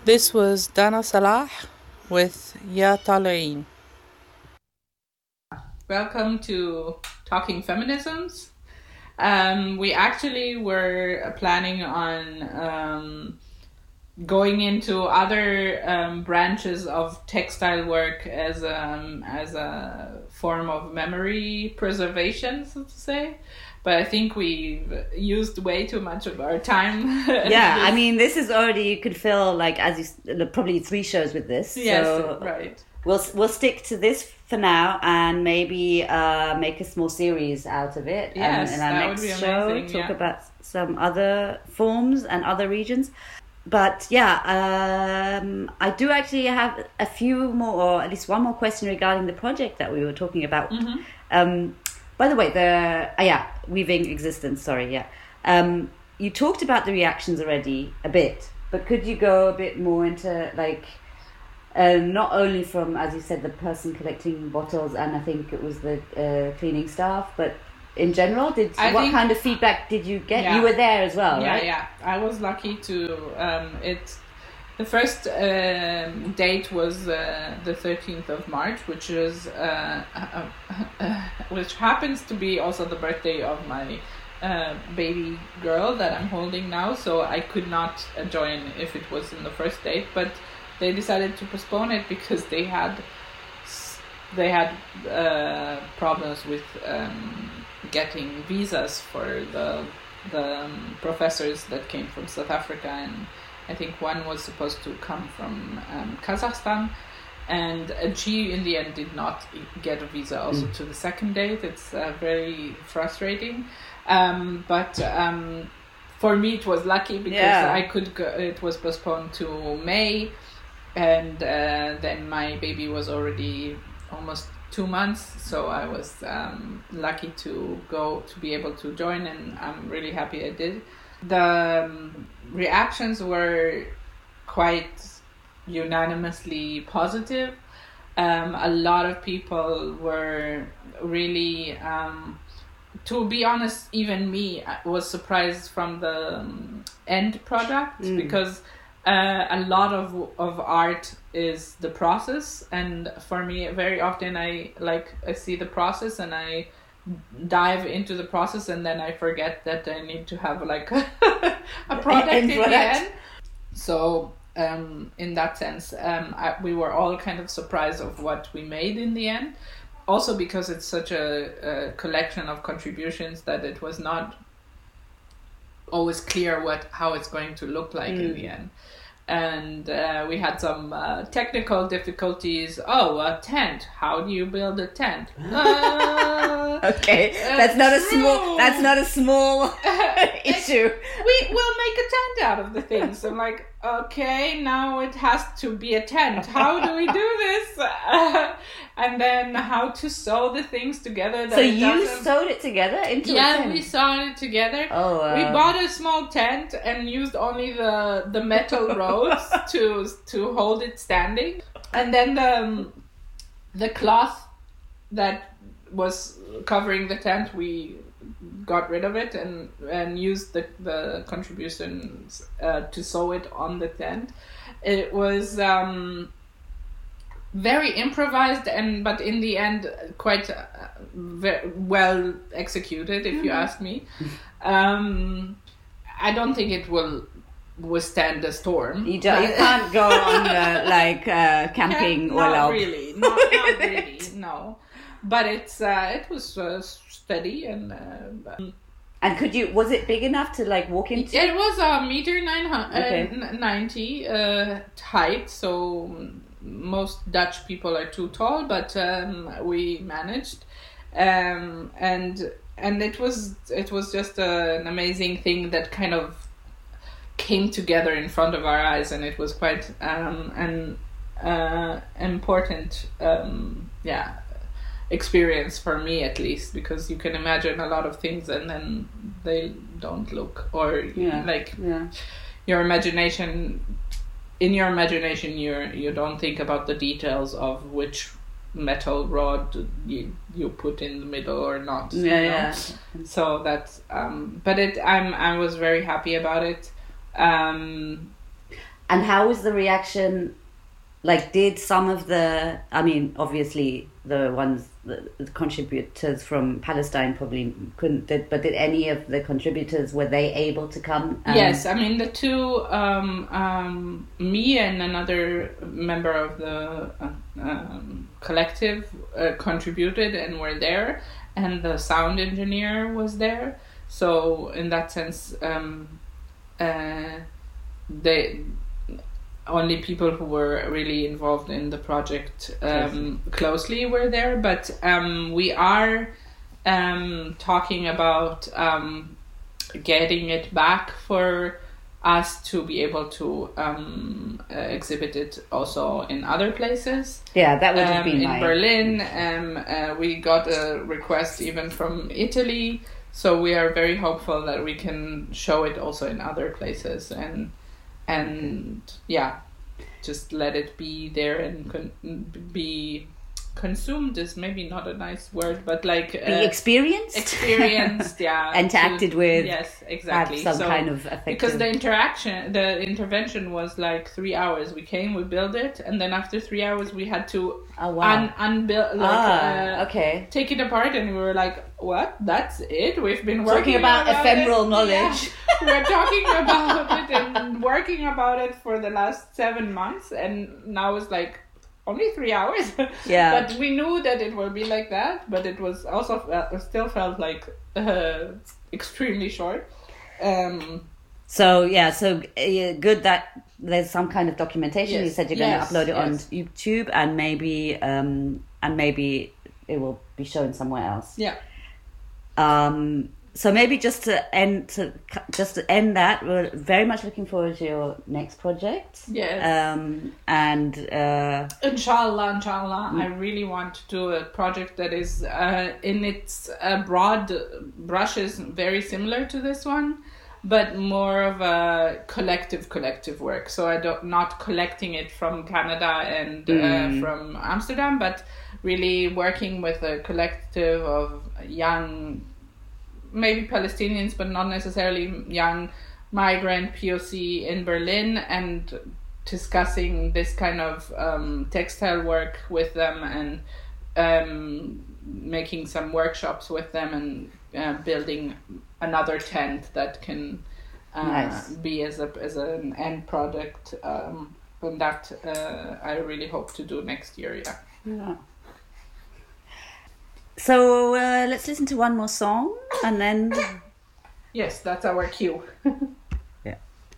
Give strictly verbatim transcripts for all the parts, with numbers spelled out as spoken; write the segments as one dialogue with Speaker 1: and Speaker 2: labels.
Speaker 1: This was Dana Salah with Ya Talain. Welcome to Talking Feminisms. Um, we actually were planning on um, going into other um, branches of textile work as um, as a form of memory preservation, so to say. But I think we've used way too much of our time.
Speaker 2: Yeah, I mean, this is already, you could fill like as you probably three shows with this.
Speaker 1: Yes,
Speaker 2: so
Speaker 1: right.
Speaker 2: We'll we'll stick to this for now and maybe uh, make a small series out of it.
Speaker 1: Yes,
Speaker 2: and in our
Speaker 1: that
Speaker 2: next
Speaker 1: would be
Speaker 2: show,
Speaker 1: amazing,
Speaker 2: talk
Speaker 1: yeah.
Speaker 2: about some other forms and other regions. But yeah, um, I do actually have a few more, or at least one more question regarding the project that we were talking about.
Speaker 1: Mm-hmm.
Speaker 2: Um, by the way, the uh, yeah, weaving existence. Sorry, yeah. Um, you talked about the reactions already a bit, but could you go a bit more into like, uh, not only from, as you said, the person collecting bottles, and I think it was the uh, cleaning staff, but in general, did
Speaker 1: I
Speaker 2: what
Speaker 1: think-
Speaker 2: kind of feedback did you get?
Speaker 1: Yeah.
Speaker 2: You were there as well,
Speaker 1: Yeah,
Speaker 2: right?
Speaker 1: yeah. I was lucky to. Um, it. The first um, date was uh, the thirteenth of March, which is uh, uh, uh, which happens to be also the birthday of my uh, baby girl that I'm holding now. So I could not uh, join if it was in the first date, but they decided to postpone it because they had s- they had uh, problems with um, getting visas for the the um, professors that came from South Africa, and I think one was supposed to come from um, Kazakhstan, and, and she in the end did not get a visa also
Speaker 2: Mm.
Speaker 1: to the second date. It's uh, very frustrating, um, but um, for me it was lucky because
Speaker 2: Yeah.
Speaker 1: I could go, it was postponed to May, and uh, then my baby was already almost two months, so I was um, lucky to go to be able to join, and I'm really happy I did. The um, reactions were quite unanimously positive. Um, a lot of people were really, um, to be honest, even me I was surprised from the um, end product
Speaker 2: Mm.
Speaker 1: because uh, a lot of of art is the process, and for me, very often I like I see the process and I dive into the process, and then I forget that I need to have like a product
Speaker 2: End
Speaker 1: in
Speaker 2: product.
Speaker 1: the end. So um, in that sense, um, I, we were all kind of surprised of what we made in the end. Also because it's such a, a collection of contributions that it was not always clear what how it's going to look like in
Speaker 2: Mm.
Speaker 1: the end. And uh, we had some uh, technical difficulties. Oh, a tent. How do you build a tent? Uh,
Speaker 2: Okay,
Speaker 1: Uh,
Speaker 2: that's not a
Speaker 1: true.
Speaker 2: small. That's not a small issue.
Speaker 1: we will make a tent out of the things. I'm like, okay, now it has to be a tent. How do we do this? Uh, and then how to sew the things together. That
Speaker 2: So
Speaker 1: it
Speaker 2: you
Speaker 1: doesn't-
Speaker 2: sewed it together into a
Speaker 1: Yeah,
Speaker 2: tent?
Speaker 1: we sewed it together.
Speaker 2: Oh, uh,
Speaker 1: We bought a small tent and used only the the metal rods to to hold it standing, and then the um, the cloth that was covering the tent, we got rid of it and and used the the contributions uh, to sew it on the tent. It was um, very improvised, and but in the end quite uh, ve- well executed, if you ask me. Um, I don't think it will withstand the storm.
Speaker 2: You, don't, you
Speaker 1: but-
Speaker 2: can't go on uh, like uh, camping
Speaker 1: not
Speaker 2: all out.
Speaker 1: really, not, not really, no. But it's uh, it was uh, steady, and uh,
Speaker 2: And could you? Was it big enough to like walk into?
Speaker 1: it was a meter nine hundred
Speaker 2: Okay.
Speaker 1: uh, n- ninety uh, height. So most Dutch people are too tall, but um, we managed, um, and and it was it was just a, an amazing thing that kind of came together in front of our eyes, and it was quite um, an uh, important um, yeah experience for me, at least, because you can imagine a lot of things and then they don't look, or
Speaker 2: Yeah.
Speaker 1: like
Speaker 2: Yeah.
Speaker 1: your imagination in your imagination you you don't think about the details of which metal rod you you put in the middle or not. you
Speaker 2: Yeah,
Speaker 1: know?
Speaker 2: yeah.
Speaker 1: So that's um but it I'm I was very happy about it. um
Speaker 2: and how was the reaction? Like, did some of the, I mean, obviously the ones, the, the contributors from Palestine probably couldn't, did, but did any of the contributors, were they able to come? Um,
Speaker 1: yes, I mean, the two, um, um, me and another member of the uh, um, collective uh, contributed and were there, and the sound engineer was there. So in that sense, um, uh, they... only people who were really involved in the project um, closely were there, but um, we are um, talking about um, getting it back for us to be able to um, uh, exhibit it also in other places.
Speaker 2: Yeah, that would have
Speaker 1: um,
Speaker 2: been
Speaker 1: in
Speaker 2: my...
Speaker 1: Berlin. Um, uh, we got a request even from Italy, so we are very hopeful that we can show it also in other places, and and yeah, just let it be there and con- be consumed is maybe not a nice word, but like uh,
Speaker 2: be experienced,
Speaker 1: experienced, yeah,
Speaker 2: interacted
Speaker 1: to,
Speaker 2: with,
Speaker 1: yes, exactly,
Speaker 2: have some
Speaker 1: so,
Speaker 2: kind of effective...
Speaker 1: because the interaction, the intervention was like three hours. We came, we built it, and then after three hours we had to
Speaker 2: oh, wow.
Speaker 1: un unbuild, like,
Speaker 2: ah,
Speaker 1: uh,
Speaker 2: okay,
Speaker 1: take it apart, and we were like, "What? That's it? We've been working
Speaker 2: talking about,
Speaker 1: about
Speaker 2: ephemeral
Speaker 1: it.
Speaker 2: knowledge."
Speaker 1: Yeah. We're talking about it and working about it for the last seven months, and now it's like only three hours.
Speaker 2: Yeah.
Speaker 1: But we knew that it would be like that, but it was also uh, still felt like uh, extremely short. Um,
Speaker 2: so yeah, so uh, good that there's some kind of documentation.
Speaker 1: Yes,
Speaker 2: You said you're
Speaker 1: yes,
Speaker 2: going to upload it
Speaker 1: yes.
Speaker 2: on YouTube, and maybe um, and maybe it will be shown somewhere else.
Speaker 1: Yeah.
Speaker 2: Um, so maybe just to end to just to end that, we're very much looking forward to your next project.
Speaker 1: Yes.
Speaker 2: Um, and uh,
Speaker 1: inshallah, inshallah, mm. I really want to do a project that is uh, in its uh, broad brushes very similar to this one, but more of a collective collective work. So I don't not collecting it from Canada and mm. uh, from Amsterdam, but really working with a collective of young, maybe Palestinians, but not necessarily, young migrant P O C in Berlin, and discussing this kind of um, textile work with them, and um, making some workshops with them, and uh, building another tent that can uh,
Speaker 2: nice.
Speaker 1: be as a as an end product. Um, and that uh, I really hope to do next year. Yeah.
Speaker 2: Yeah. So uh, let's listen to one more song, and then...
Speaker 1: Yes, that's our cue.
Speaker 2: Yeah.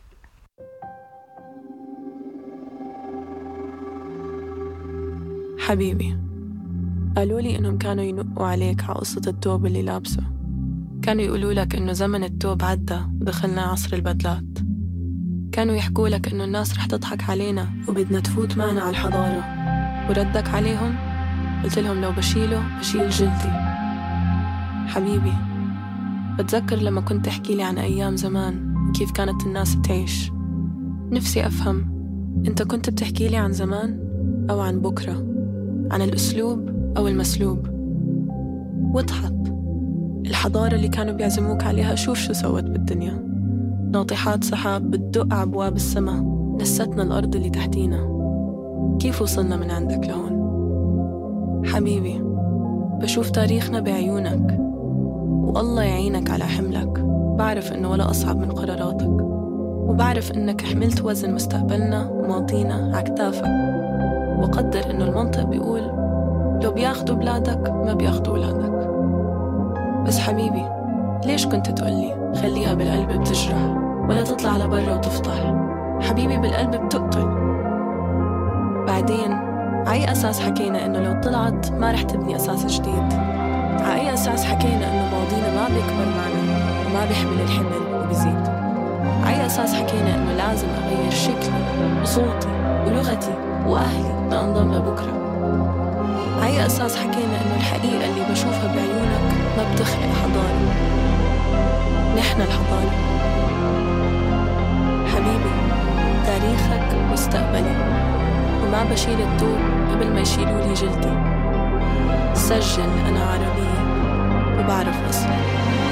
Speaker 3: حبيبي، قالوا لي إنهم كانوا ينقوا عليك على قصة التوب اللي لابسه. كانوا يقولوا لك إنه زمن التوب عدى ودخلنا عصر البدلات. كانوا يحكوا لك إنه الناس رح تضحك علينا وبدنا تفوت معنا على الحضارة. وردك عليهم؟ قلت لهم لو بشيله بشيل جلدي. حبيبي، بتذكر لما كنت تحكي لي عن أيام زمان وكيف كانت الناس تعيش. نفسي أفهم، أنت كنت بتحكي لي عن زمان أو عن بكرة، عن الأسلوب أو المسلوب؟ وضحت الحضارة اللي كانوا بيعزموك عليها، شوف شو سوت بالدنيا. ناطحات سحاب بتدق عبواب السما، نستنا الأرض اللي تحتينا. كيف وصلنا من عندك لهون؟ حبيبي، بشوف تاريخنا بعيونك، والله يعينك على حملك. بعرف إنه ولا أصعب من قراراتك، وبعرف إنك حملت وزن مستقبلنا وماضينا عكتافك. وقدر إنه المنطق بيقول لو بياخدوا بلادك ما بياخدوا ولادك. بس حبيبي، ليش كنت تقولي خليها بالقلب بتجرح ولا تطلع لبرا وتفضح؟ حبيبي، بالقلب بتقتل. بعدين عأي أساس حكينا إنه لو طلعت ما رح تبني أساس جديد؟ عأي أساس حكينا إنه ماضينا ما بيكبر معنا وما بيحمل الحمل وبيزيد؟ عأي أساس حكينا إنه لازم أغير شكلي وصوتي ولغتي وأهلي لأنضم لبكرة؟ عأي أساس حكينا إنه الحقيقة اللي بشوفها بعيونك ما بتخلق حضارة؟ نحن الحضارة. حبيبي، تاريخك مستقبلي، وما بشيل الطوب قبل ما يشيلوا لي جلدي. سجل أنا عربية وبعرف أصلي.